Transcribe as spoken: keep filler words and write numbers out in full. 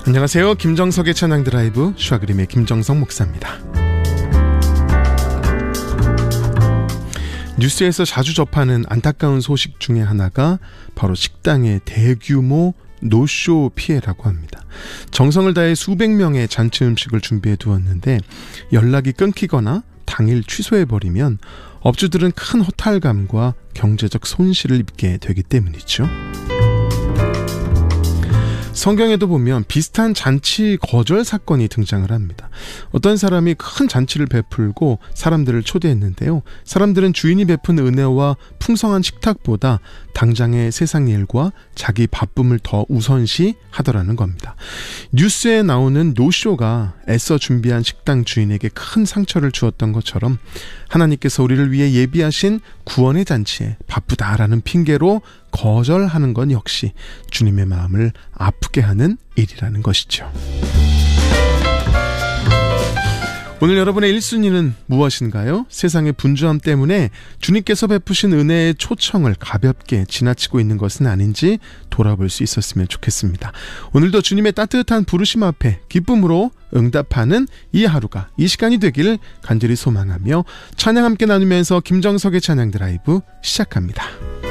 안녕하세요. 김정석의 찬양 드라이브 슈아그림의 김정석 목사입니다. 뉴스에서 자주 접하는 안타까운 소식 중에 하나가 바로 식당의 대규모 노쇼 피해라고 합니다. 정성을 다해 수백 명의 잔치 음식을 준비해 두었는데 연락이 끊기거나 당일 취소해버리면 업주들은 큰 허탈감과 경제적 손실을 입게 되기 때문이죠. 성경에도 보면 비슷한 잔치 거절 사건이 등장을 합니다. 어떤 사람이 큰 잔치를 베풀고 사람들을 초대했는데요. 사람들은 주인이 베푼 은혜와 풍성한 식탁보다 당장의 세상 일과 자기 바쁨을 더 우선시 하더라는 겁니다. 뉴스에 나오는 노쇼가 애써 준비한 식당 주인에게 큰 상처를 주었던 것처럼 하나님께서 우리를 위해 예비하신 구원의 잔치에 바쁘다라는 핑계로 거절하는 건 역시 주님의 마음을 아프게 하는 일이라는 것이죠. 오늘 여러분의 일 순위는 무엇인가요? 세상의 분주함 때문에 주님께서 베푸신 은혜의 초청을 가볍게 지나치고 있는 것은 아닌지 돌아볼 수 있었으면 좋겠습니다. 오늘도 주님의 따뜻한 부르심 앞에 기쁨으로 응답하는 이 하루가, 이 시간이 되길 간절히 소망하며 찬양 함께 나누면서 김정석의 찬양 드라이브 시작합니다.